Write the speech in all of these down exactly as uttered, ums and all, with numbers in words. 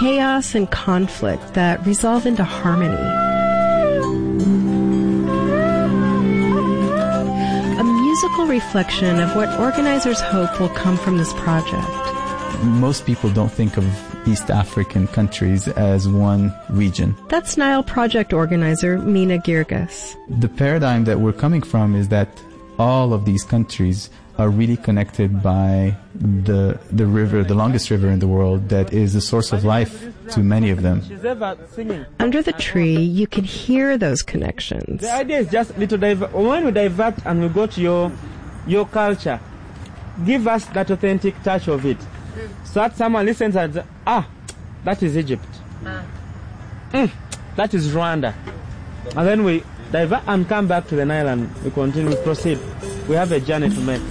chaos and conflict that resolve into harmony. A musical reflection of what organizers hope will come from this project. Most people don't think of East African countries as one region. That's Nile Project organizer Mina Girgis. The paradigm that we're coming from is that all of these countries are really connected by the the river, the longest river in the world, that is the source of life to many of them. Under the tree, you can hear those connections. The idea is just little divert. When we divert and we go to your your culture, give us that authentic touch of it. So that someone listens and says, ah, that is Egypt. Ah. Mm, that is Rwanda. And then we divert and come back to the Nile and we continue, we proceed. We have a journey to make.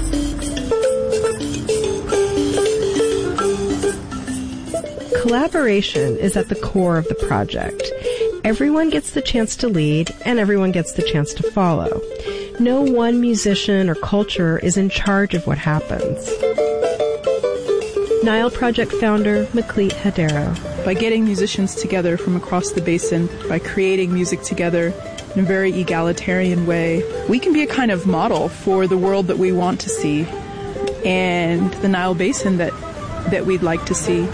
Collaboration is at the core of the project. Everyone gets the chance to lead, and everyone gets the chance to follow. No one musician or culture is in charge of what happens. Nile Project founder Maklit Hadero. By getting musicians together from across the basin, by creating music together in a very egalitarian way, we can be a kind of model for the world that we want to see and the Nile Basin that, that we'd like to see.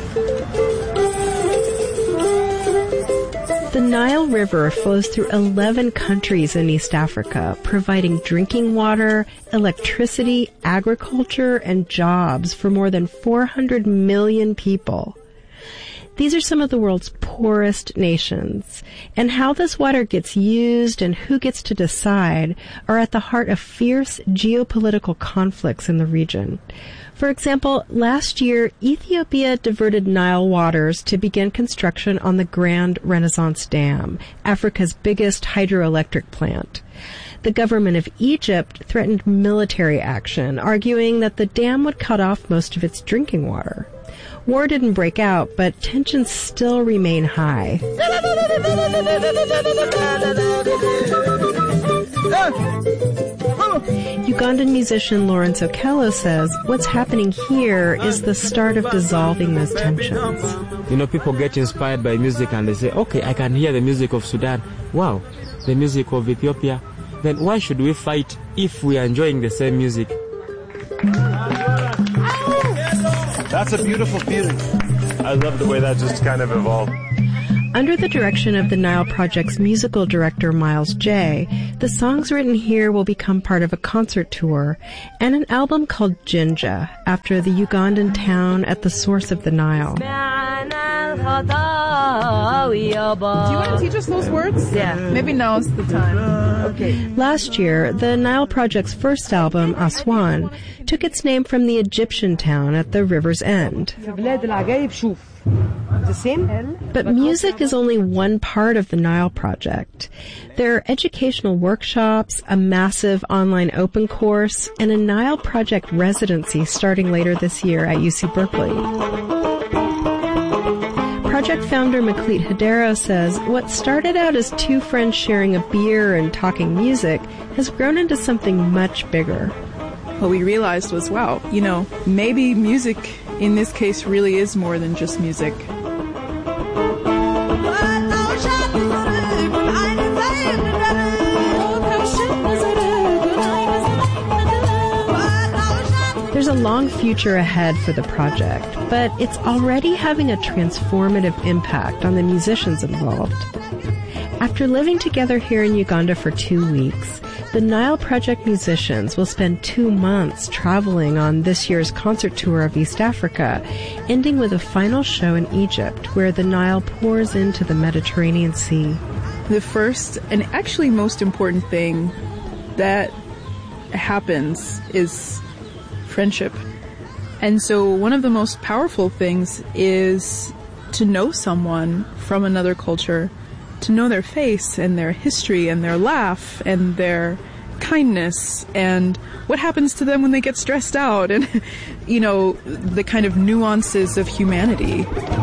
The Nile River flows through eleven countries in East Africa, providing drinking water, electricity, agriculture, and jobs for more than four hundred million people. These are some of the world's poorest nations, and how this water gets used and who gets to decide are at the heart of fierce geopolitical conflicts in the region. For example, last year, Ethiopia diverted Nile waters to begin construction on the Grand Renaissance Dam, Africa's biggest hydroelectric plant. The government of Egypt threatened military action, arguing that the dam would cut off most of its drinking water. War didn't break out, but tensions still remain high. Ugandan musician Lawrence Okello says what's happening here is the start of dissolving those tensions. You know, people get inspired by music and they say, okay, I can hear the music of Sudan. Wow, the music of Ethiopia. Then why should we fight if we are enjoying the same music? That's a beautiful feeling. I love the way that just kind of evolved. Under the direction of the Nile Project's musical director, Miles J., the songs written here will become part of a concert tour and an album called Jinja, after the Ugandan town at the source of the Nile. Do you want to teach us those words? Yeah. Maybe now's the time. Okay. Last year, the Nile Project's first album, Aswan, took its name from the Egyptian town at the river's end. The same? But music is only one part of the Nile Project. There are educational workshops, a massive online open course, and a Nile Project residency starting later this year at U C Berkeley. Project founder Maklit Hadero says what started out as two friends sharing a beer and talking music has grown into something much bigger. What we realized was, wow, you know, maybe music in this case really is more than just music. There's a long future ahead for the project, but it's already having a transformative impact on the musicians involved. After living together here in Uganda for two weeks, the Nile Project musicians will spend two months traveling on this year's concert tour of East Africa, ending with a final show in Egypt, where the Nile pours into the Mediterranean Sea. The first and actually most important thing that happens is friendship. And so one of the most powerful things is to know someone from another culture, to know their face and their history and their laugh and their kindness and what happens to them when they get stressed out and, you know, the kind of nuances of humanity.